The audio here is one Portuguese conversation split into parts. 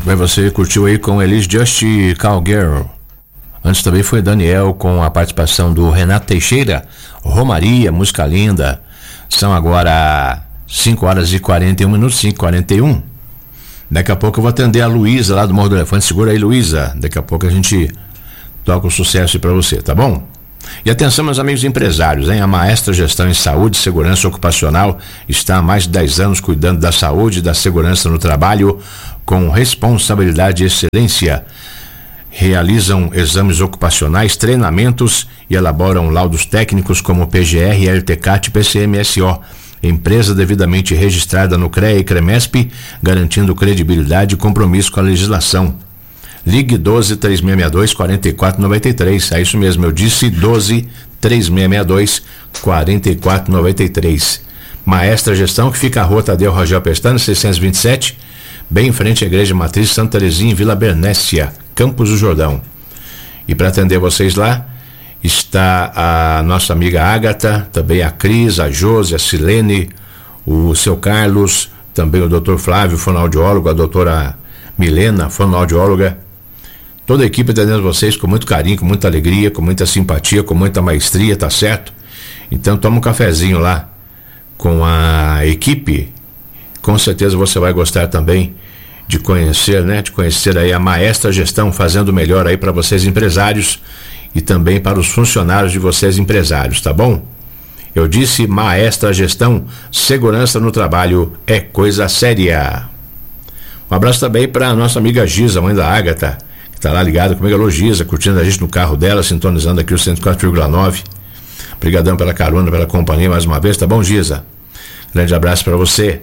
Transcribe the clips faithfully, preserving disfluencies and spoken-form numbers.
Muito bem, você curtiu aí com Elis Just Cowgirl. Antes também foi Daniel com a participação do Renato Teixeira, Romaria, música linda. São agora cinco horas e quarenta e um minutos, cinco e quarenta e um. Daqui a pouco eu vou atender a Luísa lá do Morro do Elefante. Segura aí, Luísa. Daqui a pouco a gente toca o sucesso aí pra você, tá bom? E atenção, meus amigos empresários, hein? A Maestra Gestão em Saúde e Segurança Ocupacional está há mais de dez anos cuidando da saúde e da segurança no trabalho com responsabilidade e excelência. Realizam exames ocupacionais, treinamentos e elaboram laudos técnicos como P G R, L T C A T e P C M S O. Empresa devidamente registrada no CREA e CREMESP, garantindo credibilidade e compromisso com a legislação. Ligue doze, três seis seis dois, quatro quatro nove três. É isso mesmo, eu disse doze, três seis seis dois, quatro quatro nove três. Maestra Gestão, que fica a rua Tadeu Rangel Pestana, seiscentos e vinte e sete, bem em frente à Igreja Matriz Santa Terezinha, em Vila Bernécia, Campos do Jordão. E para atender vocês lá, está a nossa amiga Ágata, também a Cris, a Josi, a Silene, o seu Carlos, também o doutor Flávio, fonoaudiólogo, a doutora Milena, fonoaudióloga. Toda a equipe atendendo vocês com muito carinho, com muita alegria, com muita simpatia, com muita maestria, tá certo? Então toma um cafezinho lá com a equipe. Com certeza você vai gostar também de conhecer, né? De conhecer aí a Maestra Gestão, fazendo o melhor aí para vocês empresários e também para os funcionários de vocês empresários, tá bom? Eu disse Maestra Gestão, segurança no trabalho é coisa séria. Um abraço também para a nossa amiga Giza, mãe da Ágata, que está lá ligada comigo, alô Giza, curtindo a gente no carro dela, sintonizando aqui o cento e quatro vírgula nove. Obrigadão pela carona, pela companhia mais uma vez, tá bom, Giza? Grande abraço para você.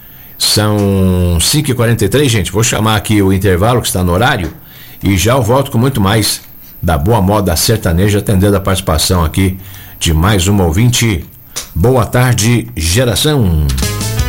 São cinco e quarenta e três, gente, vou chamar aqui o intervalo que está no horário e já eu volto com muito mais da boa moda sertaneja, atendendo a participação aqui de mais um ouvinte. Boa tarde, geração.